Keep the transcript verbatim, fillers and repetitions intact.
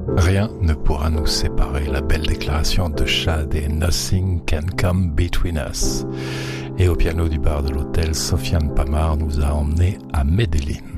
Rien ne pourra nous séparer, la belle déclaration de Chad et Nothing Can Come Between Us. Et au piano du bar de l'hôtel, Sofiane Pamar nous a emmenés à Medellín.